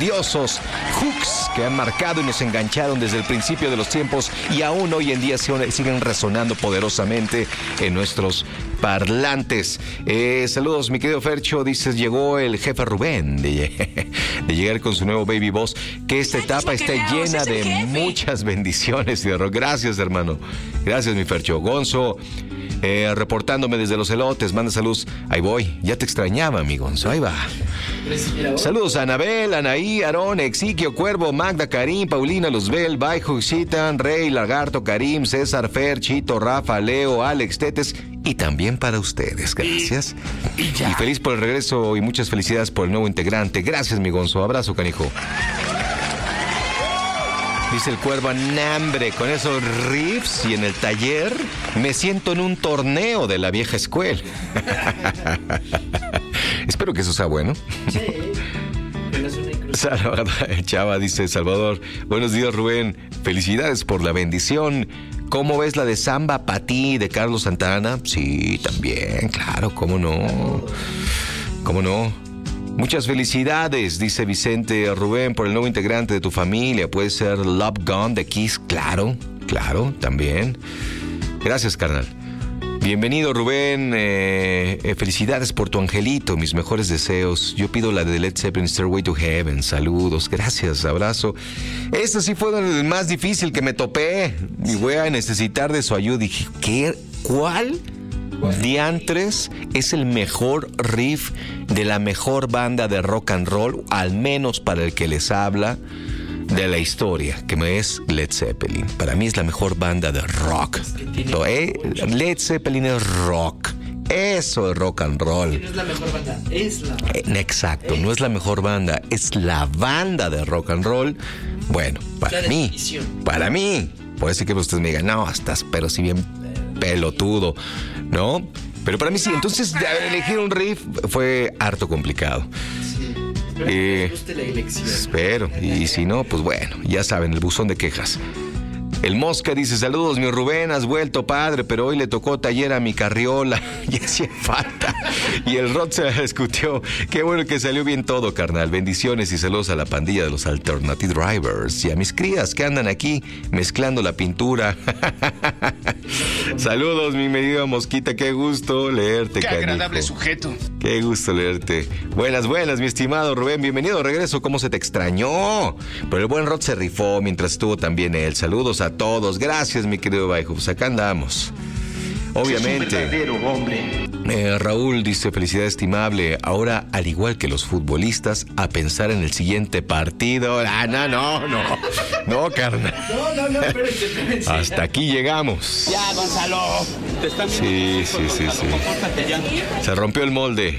grandiosos hooks que han marcado y nos engancharon desde el principio de los tiempos y aún hoy en día siguen resonando poderosamente en nuestros parlantes. Saludos, mi querido Fercho. Dices, llegó el jefe Rubén de llegar con su nuevo Baby Boss. Que esta etapa esté llena de muchas bendiciones y de rock. Gracias, hermano. Gracias, mi Fercho. Gonzo, reportándome desde los elotes. Manda saludos. Ahí voy. Ya te extrañaba, mi Gonzo. Ahí va. Saludos a Anabel, Anaí, Aarón, Exiquio, Cuervo, Magda, Karim, Paulina, Luzbel, Baijo, Xitan, Rey, Lagarto, Karim, César, Fer, Chito, Rafa, Leo, Alex, Tetes y también para ustedes. Gracias. Y feliz por el regreso y muchas felicidades por el nuevo integrante. Gracias, mi Gonzo. Abrazo, canijo. Dice el Cuervo, hambre con esos riffs y en el taller me siento en un torneo de la vieja escuela. Espero que eso sea bueno. Sí. Chava dice Salvador, buenos días, Rubén. Felicidades por la bendición. ¿Cómo ves la de Samba Pa' Ti de Carlos Santana? Sí, también, claro, cómo no. ¿Cómo no? Muchas felicidades, dice Vicente Rubén, por el nuevo integrante de tu familia. Puede ser Love Gun de Kiss. Claro, también. Gracias, carnal. Bienvenido, Rubén. Felicidades por tu angelito. Mis mejores deseos. Yo pido la de Led Zeppelin, Stairway to Heaven. Saludos. Gracias. Abrazo. Este sí fue el más difícil que me topé. Y voy a necesitar de su ayuda. Dije, ¿cuál diantres es el mejor riff de la mejor banda de rock and roll? Al menos para el que les habla, de la historia, que me es Led Zeppelin. Para mí es la mejor banda de rock. Led Zeppelin es rock. Eso es rock and roll. No es la mejor banda, es la banda. Exacto, no es la mejor banda, es la banda de rock and roll. Bueno, para mí. Puede ser que ustedes me digan, no, estás pero si bien pelotudo, ¿no? Pero para mí sí. Entonces, elegir un riff fue harto complicado. Espero que les guste la elección. Espero. Y si no, pues bueno, ya saben, el buzón de quejas. El Mosca dice, saludos, mi Rubén, has vuelto, padre, pero hoy le tocó taller a mi carriola. Ya hacía falta. Y el Rod se la discutió. Qué bueno que salió bien todo, carnal. Bendiciones y saludos a la pandilla de los Alternative Drivers y a mis crías que andan aquí mezclando la pintura. Saludos, mi medida Mosquita. Qué gusto leerte, Qué canijo. agradable sujeto. Qué gusto leerte. Buenas, mi estimado Rubén. Bienvenido de regreso. ¿Cómo se te extrañó? Pero el buen Rod se rifó mientras estuvo también él. Saludos a todos. Gracias, mi querido Baijo. Pues acá andamos. Obviamente. Es un verdadero hombre. Raúl dice, felicidad estimable. Ahora, al igual que los futbolistas, a pensar en el siguiente partido. No, carnal. No, espérense. Hasta aquí llegamos. Ya, Gonzalo. Te están Sí. Compórtate ya. Se rompió el molde.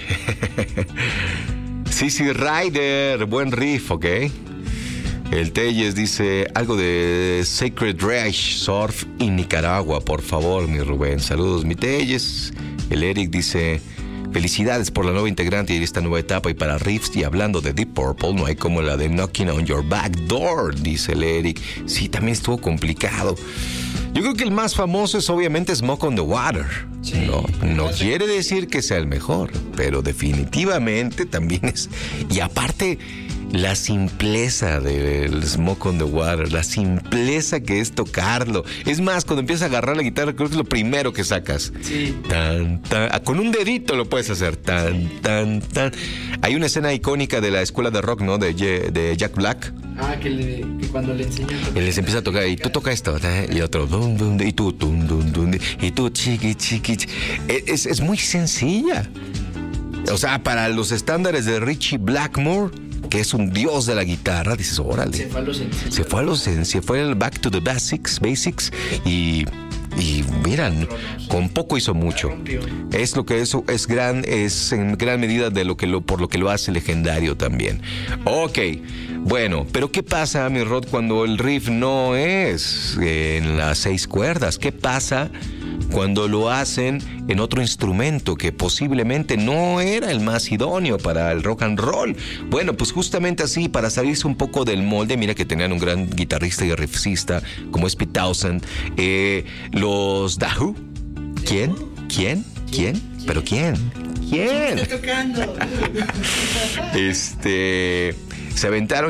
Sí, Ryder. Buen riff, ¿ok? El Telles dice algo de Sacred Reich Surf en Nicaragua, por favor, mi Rubén. Saludos, mi Telles. El Eric dice, felicidades por la nueva integrante y esta nueva etapa. Y para riffs, y hablando de Deep Purple, no hay como la de Knocking on Your Back Door, dice el Eric. Sí, también estuvo complicado. Yo creo que el más famoso es obviamente Smoke on the Water. Sí, no quiere decir que sea el mejor, pero definitivamente también es. Y aparte, la simpleza del Smoke on the Water, la simpleza que es tocarlo. Es más, cuando empiezas a agarrar la guitarra, creo que es lo primero que sacas. Sí. Con un dedito lo puedes hacer. Tan. Hay una escena icónica de la escuela de rock, ¿no? De Jack Black. Que cuando le enseñan. Él les empieza a tocar, y tú toca esto, y otro, y tú, y tú, chiqui. Es muy sencilla. O sea, para los estándares de Richie Blackmore, que es un dios de la guitarra, dices, órale. Se fue a lo sencillo. Se fue el back to the basics, y miran, con poco hizo mucho. Es lo que eso es en gran medida de por lo que lo hace legendario también. Ok, bueno, pero ¿qué pasa, mi Rod, cuando el riff no es en las 6 cuerdas? ¿Qué pasa cuando lo hacen en otro instrumento que posiblemente no era el más idóneo para el rock and roll? Bueno, pues justamente así, para salirse un poco del molde, mira que tenían un gran guitarrista y riffista como es Pete Townshend, los The Who. ¿Quién? ¿Pero quién? ¿Quién está tocando? Se aventaron